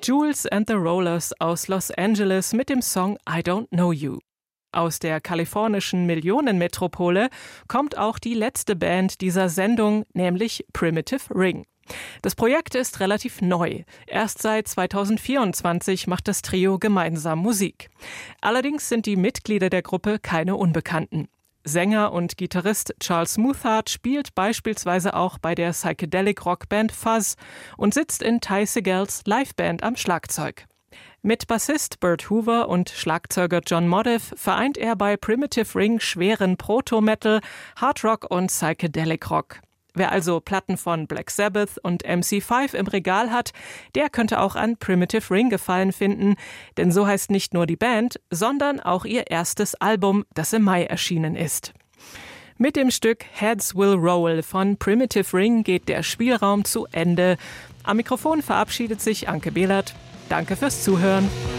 Jules and the Rollers aus Los Angeles mit dem Song I Don't Know You. Aus der kalifornischen Millionenmetropole kommt auch die letzte Band dieser Sendung, nämlich Primitive Ring. Das Projekt ist relativ neu. Erst seit 2024 macht das Trio gemeinsam Musik. Allerdings sind die Mitglieder der Gruppe keine Unbekannten. Sänger und Gitarrist Charles Smoothheart spielt beispielsweise auch bei der Psychedelic-Rockband Fuzz und sitzt in Ty Segells Liveband am Schlagzeug. Mit Bassist Bert Hoover und Schlagzeuger John Modeff vereint er bei Primitive Ring schweren Proto-Metal, Hardrock und Psychedelic-Rock. Wer also Platten von Black Sabbath und MC5 im Regal hat, der könnte auch an Primitive Ring Gefallen finden, denn so heißt nicht nur die Band, sondern auch ihr erstes Album, das im Mai erschienen ist. Mit dem Stück Heads Will Roll von Primitive Ring geht der Spielraum zu Ende. Am Mikrofon verabschiedet sich Anke Behlert. Danke fürs Zuhören.